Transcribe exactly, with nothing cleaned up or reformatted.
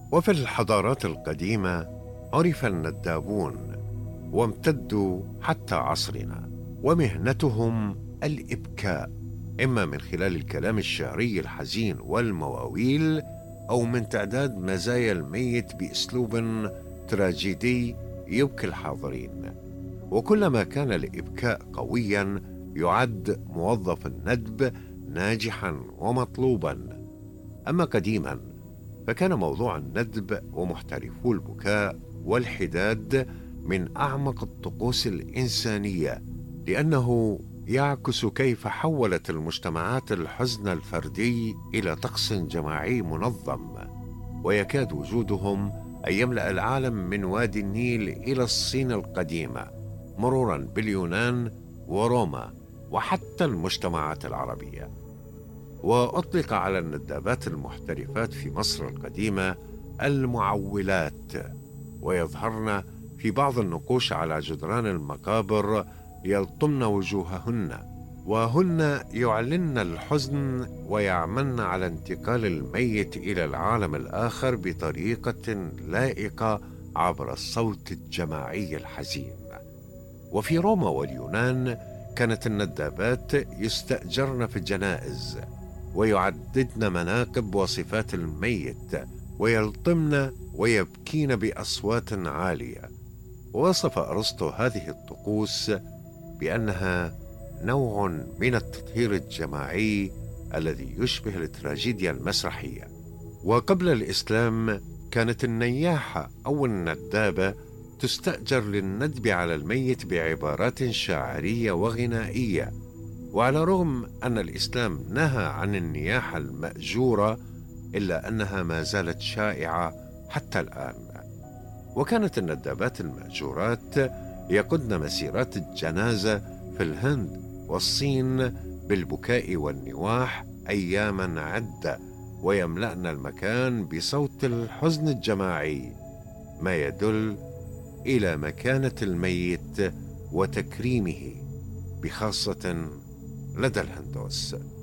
وفي الحضارات القديمة عرف الندابون وامتدوا حتى عصرنا، ومهنتهم الإبكاء، إما من خلال الكلام الشعري الحزين والمواويل، أو من تعداد مزايا الميت بأسلوب تراجيدي يبكي الحاضرين. وكلما كان الإبكاء قويا يعد موظف الندب ناجحا ومطلوبا. أما قديما فكان موضوع الندب ومحترفو البكاء والحداد من أعمق الطقوس الإنسانية، لأنه يعكس كيف حولت المجتمعات الحزن الفردي إلى طقس جماعي منظم، ويكاد وجودهم أن يملأ العالم من وادي النيل إلى الصين القديمة، مرورا باليونان وروما وحتى المجتمعات العربية. وأطلق على الندابات المحترفات في مصر القديمة المعولات، ويظهرن في بعض النقوش على جدران المقابر يلطمن وجوههن، وهن يعلن الحزن ويعملن على انتقال الميت إلى العالم الآخر بطريقة لائقة عبر الصوت الجماعي الحزين. وفي روما واليونان كانت الندابات يستأجرن في الجنائز ويعددن مناقب وصفات الميت، ويلطمن ويبكين بأصوات عالية. ووصف أرسطو هذه الطقوس بأنها نوع من التطهير الجماعي الذي يشبه التراجيديا المسرحية. وقبل الإسلام كانت النياحة أو الندابة تستأجر للندب على الميت بعبارات شاعرية وغنائية. وعلى الرغم أن الإسلام نهى عن النياحة المأجورة، إلا أنها ما زالت شائعة حتى الآن. وكانت الندابات المأجورات يقودن مسيرات الجنازة في الهند والصين بالبكاء والنواح أياما عدة، ويملأن المكان بصوت الحزن الجماعي، ما يدل إلى مكانة الميت وتكريمه، بخاصة لدى الهندوس.